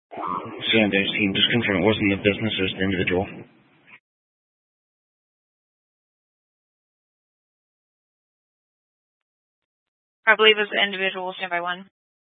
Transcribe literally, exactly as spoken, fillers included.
Sanders team, just confirm it wasn't the business, it was the individual. I believe it was the individual, stand by one.